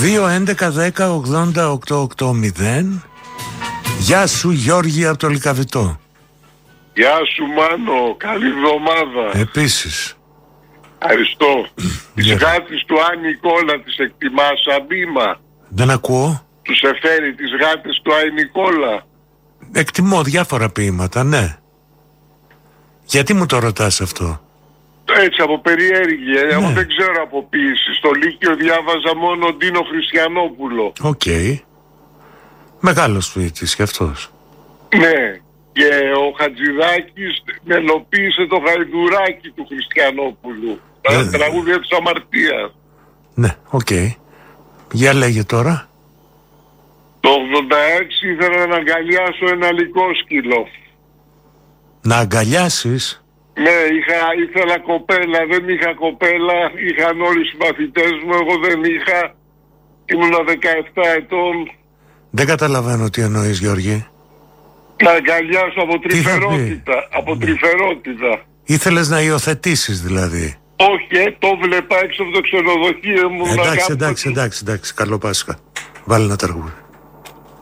2-11-10-80-880. Γεια σου Γιώργη από το Λυκαβητό. Γεια σου Μάνο, καλή εβδομάδα. Επίσης. Ευχαριστώ. Τις γάτες του Άι Νικόλα τις εκτιμάς σαν ποίημα? Δεν ακούω. Τους εφέρει τις γάτες του Άι Νικόλα? Εκτιμώ διάφορα ποίηματα, ναι. Γιατί μου το ρωτάς αυτό? Έτσι από περιέργεια, εγώ δεν ξέρω από ποίηση. Στο Λύκειο διάβαζα μόνο Ντίνο Χριστιανόπουλο. Οκ. Μεγάλος ποιητής κι αυτός. Ναι. Και ο Χατζηδάκης μελοποίησε το Γαϊδουράκι του Χριστιανόπουλου. Τα τραγούδια της αμαρτίας. Ναι, οκ. Για λέγε τώρα. Το 86 ήθελα να αγκαλιάσω ένα λυκόσκυλο. Να αγκαλιάσεις? Ναι, ήθελα κοπέλα, δεν είχα κοπέλα, είχαν όλοι οι συμμαθητές μου, εγώ δεν είχα, ήμουνα 17 ετών. Δεν καταλαβαίνω τι εννοείς Γιώργη. Να αγκαλιάσω από τρυφερότητα, Ήθελες να υιοθετήσεις δηλαδή? Όχι, το βλέπα έξω από το ξενοδοχείο μου. Εντάξει, καλό Πάσχα. Βάλε ένα τραγούδι.